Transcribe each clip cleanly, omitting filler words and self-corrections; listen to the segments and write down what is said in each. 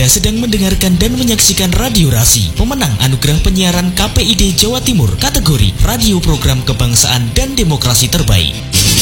sedang mendengarkan dan menyaksikan Radio Rasi, pemenang anugerah penyiaran KPID Jawa Timur kategori Radio Program Kebangsaan dan Demokrasi Terbaik.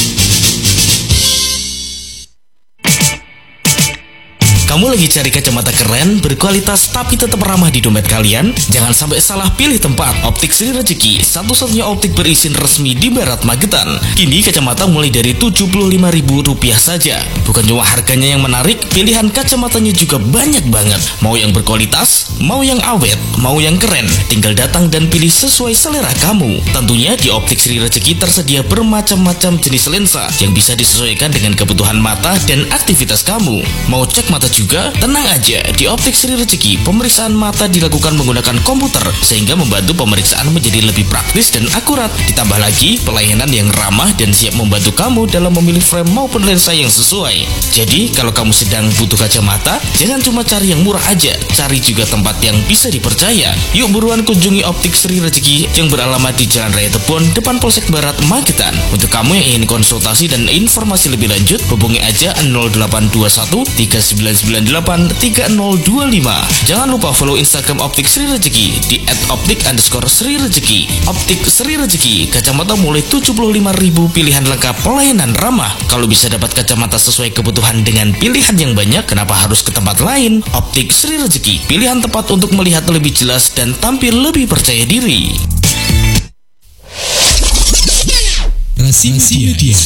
Kamu lagi cari kacamata keren, berkualitas, tapi tetap ramah di dompet kalian? Jangan sampai salah pilih tempat. Optik Sri Rezeki, satu-satunya optik berizin resmi di Barat Magetan. Kini kacamata mulai dari Rp75.000 saja. Bukan cuma harganya yang menarik, pilihan kacamatanya juga banyak banget. Mau yang berkualitas, mau yang awet, mau yang keren. Tinggal datang dan pilih sesuai selera kamu. Tentunya di Optik Sri Rezeki tersedia bermacam-macam jenis lensa yang bisa disesuaikan dengan kebutuhan mata dan aktivitas kamu. Mau cek mata juga? Tenang aja, di Optik Sri Rezeki, pemeriksaan mata dilakukan menggunakan komputer sehingga membantu pemeriksaan menjadi lebih praktis dan akurat. Ditambah lagi, pelayanan yang ramah dan siap membantu kamu dalam memilih frame maupun lensa yang sesuai. Jadi, kalau kamu sedang butuh kacamata, jangan cuma cari yang murah aja, cari juga tempat yang bisa dipercaya. Yuk buruan kunjungi Optik Sri Rezeki yang beralamat di Jalan Raya Tebon, depan Polsek Barat Magetan. Untuk kamu yang ingin konsultasi dan informasi lebih lanjut, hubungi aja 0821 3998 3025. Jangan lupa follow Instagram Optik Sri Rezeki di @optik_Sri Rezeki. Optik Sri Rezeki, kacamata mulai Rp75.000, pilihan lengkap, pelayanan ramah. Kalau bisa dapat kacamata sesuai kebutuhan dengan pilihan yang banyak, kenapa harus ke tempat lain? Optik Sri Rezeki, pilihan tepat untuk melihat lebih jelas dan tampil lebih percaya diri. Rasi Media.